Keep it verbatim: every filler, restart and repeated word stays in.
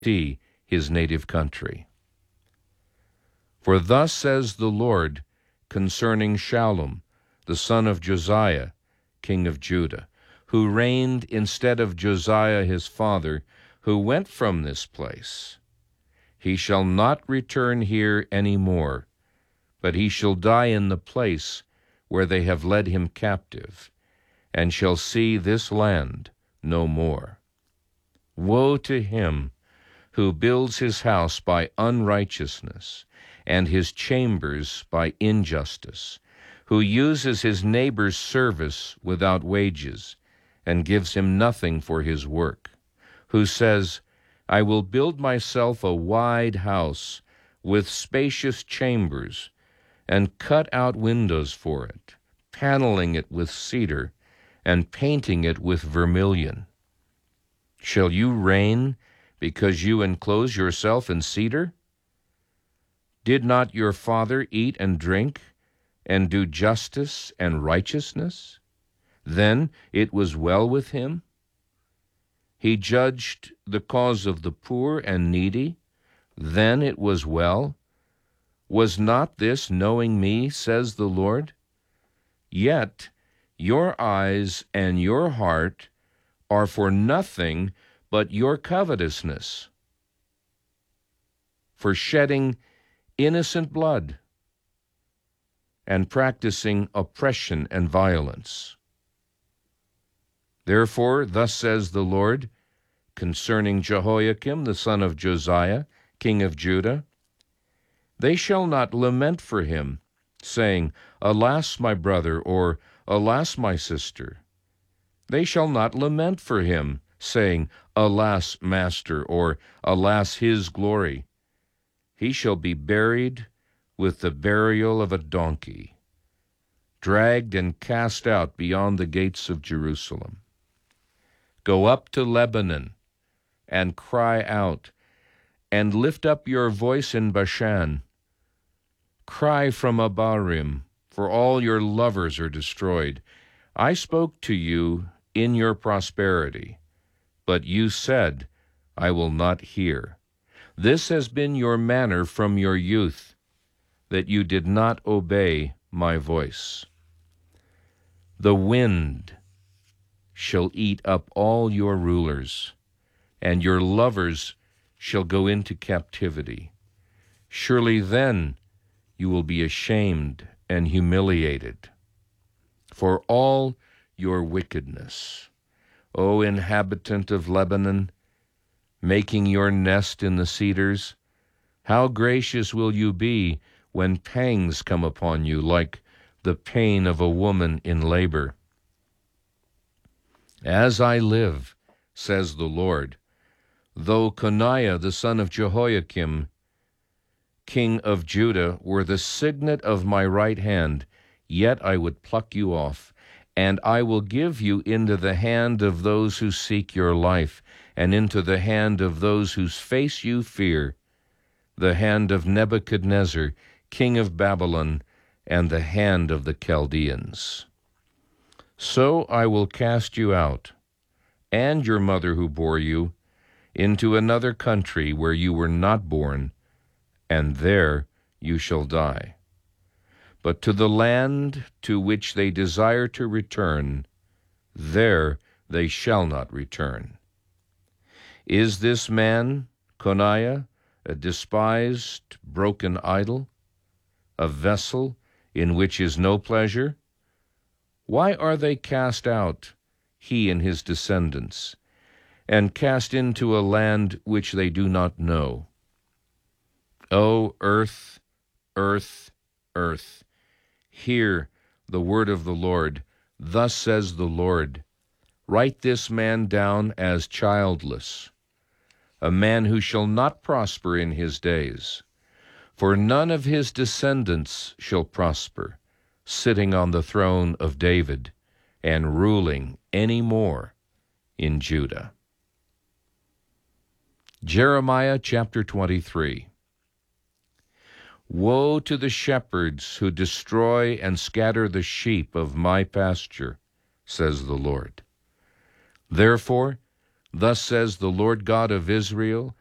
see his native country. For thus says the Lord concerning Shallum, the son of Josiah, king of Judah, who reigned instead of Josiah his father, who went from this place. He shall not return here any more, but he shall die in the place where they have led him captive, and shall see this land no more. Woe to him who builds his house by unrighteousness, and his chambers by injustice, who uses his neighbor's service without wages, and gives him nothing for his work, who says, I will build myself a wide house with spacious chambers, and cut out windows for it, paneling it with cedar, and painting it with vermilion. Shall you reign because you enclose yourself in cedar? Did not your father eat and drink, and do justice and righteousness? Then it was well with him. He judged the cause of the poor and needy. Then it was well. Was not this knowing me, says the Lord? Yet your eyes and your heart are for nothing but your covetousness, for shedding innocent blood, and practicing oppression and violence. Therefore, thus says the Lord, concerning Jehoiakim, the son of Josiah, king of Judah, they shall not lament for him, saying, Alas, my brother, or Alas, my sister. They shall not lament for him, saying, Alas, master, or Alas, his glory. He shall be buried with the burial of a donkey, dragged and cast out beyond the gates of Jerusalem. Go up to Lebanon and cry out, and lift up your voice in Bashan. Cry from Abarim, for all your lovers are destroyed. I spoke to you in your prosperity, but you said, I will not hear. This has been your manner from your youth, that you did not obey my voice. The wind shall eat up all your rulers, and your lovers shall go into captivity. Surely then you will be ashamed and humiliated for all your wickedness, O inhabitant of Lebanon, making your nest in the cedars. How gracious will you be when pangs come upon you, like the pain of a woman in labor? As I live, says the Lord, though Coniah the son of Jehoiakim, king of Judah, were the signet of my right hand, yet I would pluck you off, and I will give you into the hand of those who seek your life, and into the hand of those whose face you fear, the hand of Nebuchadnezzar, king of Babylon, and the hand of the Chaldeans. So I will cast you out, and your mother who bore you, into another country where you were not born, and there you shall die. But to the land to which they desire to return, there they shall not return. Is this man, Coniah, a despised, broken idol, a vessel in which is no pleasure? Why are they cast out, he and his descendants, and cast into a land which they do not know? O earth, earth, earth, hear the word of the Lord. Thus says the Lord, write this man down as childless, a man who shall not prosper in his days. For none of his descendants shall prosper, sitting on the throne of David and ruling any more in Judah. Jeremiah chapter twenty-three. Woe to the shepherds who destroy and scatter the sheep of my pasture, says the Lord. Therefore, thus says the Lord God of Israel,